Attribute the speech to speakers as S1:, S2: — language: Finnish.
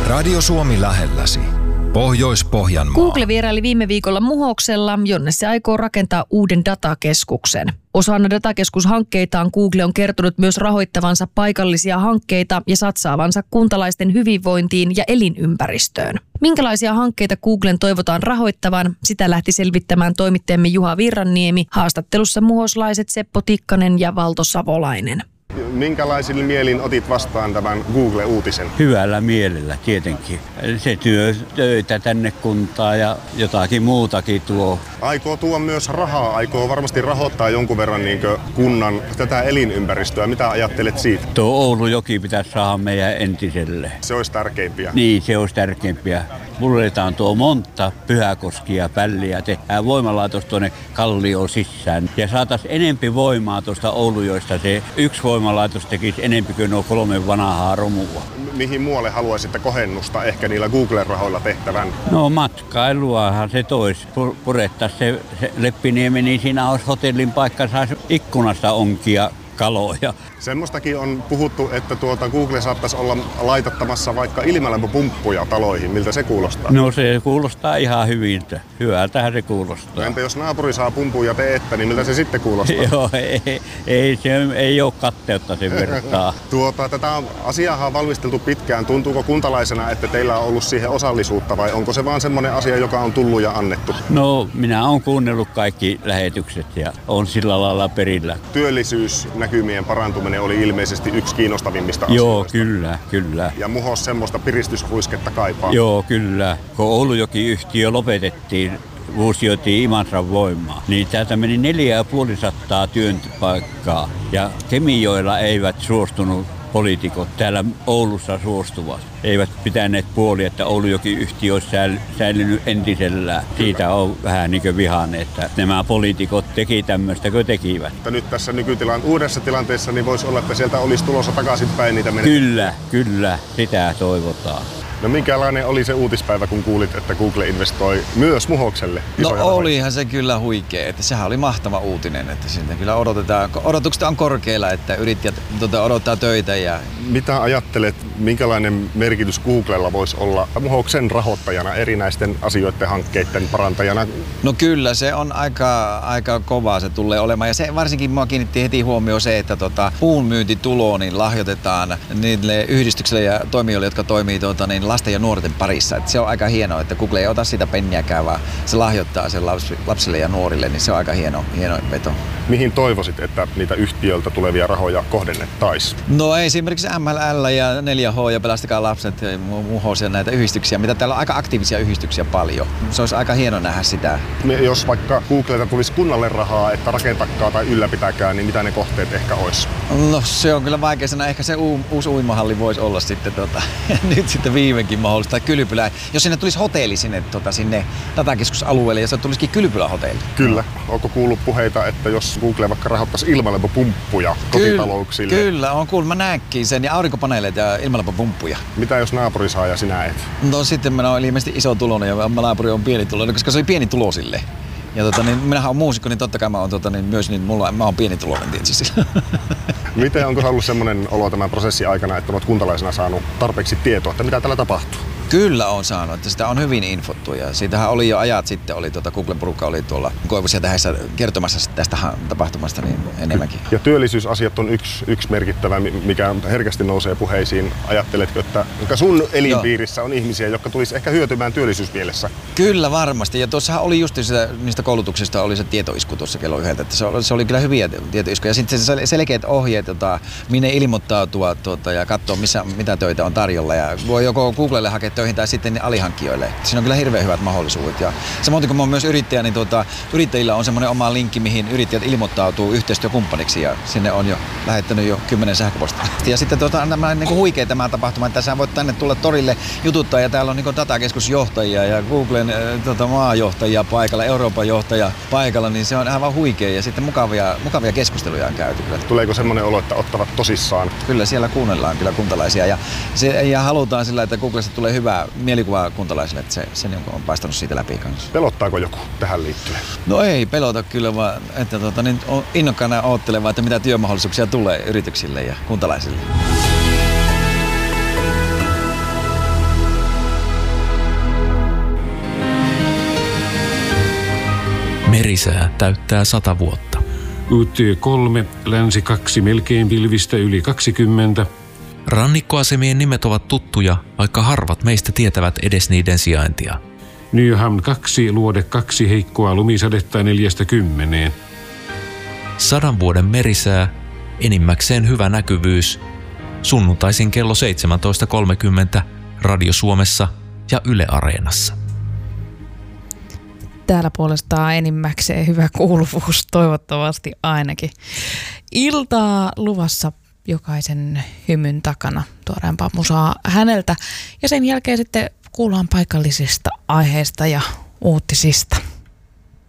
S1: Radio Suomi lähelläsi. Pohjois-Pohjanmaa.
S2: Google vieraili viime viikolla Muhoksella, jonne se aikoo rakentaa uuden datakeskuksen. Osana datakeskushankkeitaan Google on kertonut myös rahoittavansa paikallisia hankkeita ja satsaavansa kuntalaisten hyvinvointiin ja elinympäristöön. Minkälaisia hankkeita Googlen toivotaan rahoittavan, sitä lähti selvittämään toimittajamme Juha Virranniemi, haastattelussa muhoslaiset Seppo Tikkanen ja Valto Savolainen.
S3: Minkälaisilla mielin otit vastaan tämän Google-uutisen?
S4: Hyvällä mielellä tietenkin. Se töitä tänne kuntaan ja jotakin muutakin tuo.
S3: Aikoo tuo myös rahaa, aikoo varmasti rahoittaa jonkun verran kunnan tätä elinympäristöä. Mitä ajattelet siitä?
S4: Tuo Oulujoki pitäisi saada meidän entiselle.
S3: Se olisi tärkeimpiä.
S4: Niin, se olisi tärkeimpiä. Mulletaan tuo monta Pyhäkoskia pälliä, tehdään voimalaitos tuonne Kallioon sisään. Ja saataisiin enempi voimaa tuosta Oulujoista. Se yksi voimalaitos tekisi enempi kuin nuo 3 vanhaa romua.
S3: Mihin muualle haluaisitte kohennusta ehkä niillä Google-rahoilla tehtävän?
S4: No matkailuahan se toisi. Purettaisiin se Leppiniemi, niin siinä olisi hotellin paikka, saisi ikkunasta onkia kaloja.
S3: Semmoistakin on puhuttu, että Google saattaisi olla laitattamassa vaikka ilmalämpöpumppuja taloihin. Miltä se kuulostaa?
S4: No se kuulostaa ihan hyviltä. Hyvältähän se kuulostaa.
S3: Entä jos naapuri saa pumpun ja te ette, niin miltä se sitten kuulostaa?
S4: Joo, ei ole katteutta sen vertaa.
S3: Tätä asiaa on valmisteltu pitkään. Tuntuuko kuntalaisena, että teillä on ollut siihen osallisuutta vai onko se vaan semmoinen asia, joka on tullut ja annettu?
S4: No minä olen kuunnellut kaikki lähetykset ja on sillä lailla perillä.
S3: Työllisyysnäkymien parantuminen oli ilmeisesti yksi kiinnostavimmista asioista.
S4: Joo, kyllä.
S3: Ja Muhos semmoista piristysruisketta kaipaa.
S4: Joo, kyllä. Kun Oulujoki-yhtiö lopetettiin, fuusioitiin Imatran voimaa, niin täältä meni 450 työnpaikkaa. Ja Kemijoella eivät suostunut poliitikot täällä Oulussa suostuvat. Eivät pitäneet puolia, että Oulujoki-yhtiö olisi säilynyt entisellään. Siitä on vähän niin kuin vihainen, että nämä poliitikot teki tämmöistä, kun tekivät.
S3: Nyt tässä uudessa tilanteessa niin voisi olla, että sieltä olisi tulossa takaisinpäin niitä menetyksiä.
S4: Kyllä, sitä toivotaan.
S3: No minkälainen oli se uutispäivä, kun kuulit, että Google investoi myös Muhokselle?
S5: No olihan se kyllä huikea, että sehän oli mahtava uutinen, että siitä kyllä odotukset on korkeilla, että yrittäjät odottaa töitä.
S3: Mitä ajattelet, minkälainen merkitys Googlella voisi olla Muhoksen rahoittajana, erinäisten asioiden hankkeiden parantajana?
S5: No kyllä, se on aika kovaa se tulee olemaan ja se varsinkin mua kiinnitti heti huomioon se, että puun myyntitulo niin lahjoitetaan niille yhdistyksille ja toimijoille, jotka toimii lasten ja nuorten parissa. Että se on aika hienoa, että Google ei ota sitä penniäkään, vaan se lahjoittaa sen lapsille ja nuorille, niin se on aika hieno veto.
S3: Mihin toivoisit, että niitä yhtiöiltä tulevia rahoja kohdennettaisiin?
S5: No esimerkiksi MLL ja 4H ja Pelastakaa lapset ja Muhos ja näitä yhdistyksiä, mitä täällä on aika aktiivisia yhdistyksiä paljon. Se olisi aika hieno nähdä sitä.
S3: Jos vaikka Googlelta tulisi kunnalle rahaa, että rakentakaa tai ylläpitäkää, niin mitä ne kohteet ehkä olisi?
S5: No se on kyllä vaikea sanoa. Ehkä se uusi uimahalli voisi olla sitten nyt sitten viimeinkin mahdollista. Tai kylpylä. Jos sinne tulisi hotelli sinne datakeskusalueelle ja se tulisikin kylpylähotelli.
S3: Kyllä. Onko kuullut puheita, että jos Google vaikka rahoittaisi ilmalämpöpumppuja kotitalouksille?
S5: Kyllä, on kuullut. Mä näenkin sen ja aurinkopaneeleita ja ilmalämpöpumppuja.
S3: Mitä jos naapuri saa ja sinä et?
S5: No sitten minä olen ilmeisesti iso tulonen ja naapuri on pieni tulonen, koska se oli pieni tulosille. Ja minähän olen muusikko, niin totta kai mä oon myös mä oon pienituloinen tietysti.
S3: Miten onko ollut semmoinen olo tämän prosessin aikana, että olet kuntalaisena saanut tarpeeksi tietoa, että mitä täällä tapahtuu?
S5: Kyllä on saanut, että sitä on hyvin infottu ja siitähän oli jo ajat sitten, Googlen porukka oli tuolla Koivussa Tähdessä kertomassa tästä tapahtumasta niin enemmänkin.
S3: Ja työllisyysasiat on yksi merkittävä, mikä herkästi nousee puheisiin. Ajatteletko, että sun elinpiirissä on ihmisiä, jotka tulisi ehkä hyötymään työllisyysmielessä?
S5: Kyllä varmasti ja tuossahan oli just niistä koulutuksista oli se tietoisku tuossa kello 1, että se oli kyllä hyviä tietoiskuja ja sitten se selkeät ohjeet, minne ilmoittautua ja katsoa mitä töitä on tarjolla ja voi joko Googlelle hakea töihin tai sitten alihankkijoille. Siinä on kyllä hirveän hyvät mahdollisuudet. Ja samoin kun mä oon myös yrittäjä, niin yrittäjillä on semmoinen oma linkki, mihin yrittäjät ilmoittautuu yhteistyökumppaniksi ja sinne on jo lähettänyt jo 10 sähköpostia. Ja sitten niin huikea tämä tapahtuma, että sä voit tänne tulla torille jututtaa ja täällä on niin datakeskusjohtajia ja Googlen maajohtajia paikalla, Euroopan johtaja paikalla, niin se on aivan huikea ja sitten mukavia keskusteluja on käyty.
S3: Tuleeko semmoinen olo, että ottavat tosissaan?
S5: Kyllä siellä kuunnellaan kyllä kuntalaisia ja halutaan sillä, että Googlesta tulee hyvä mielikuva kuntalaisille, että se on paistanut siitä läpi kanssa.
S3: Pelottaako joku tähän liittyen?
S5: No ei pelota kyllä, vaan että niin innokkaana oottelevaa, että mitä työmahdollisuuksia tulee yrityksille ja kuntalaisille.
S6: merisää täyttää 100 vuotta.
S7: UT3, länsi 2, melkein pilvistä yli 20.
S6: Rannikkoasemien nimet ovat tuttuja, vaikka harvat meistä tietävät edes niiden sijaintia.
S7: Nyhamn 2, luode 2, heikkoa lumisadetta 4–10.
S6: 100 vuoden merisää, enimmäkseen hyvä näkyvyys. Sunnuntaisin kello 17.30 Radio Suomessa ja Yle Areenassa.
S8: Täällä puolestaan enimmäkseen hyvä kuuluvuus, toivottavasti ainakin. Iltaa luvassa jokaisen hymyn takana tuoreempaa musaa häneltä. Ja sen jälkeen sitten kuullaan paikallisista aiheista ja uutisista.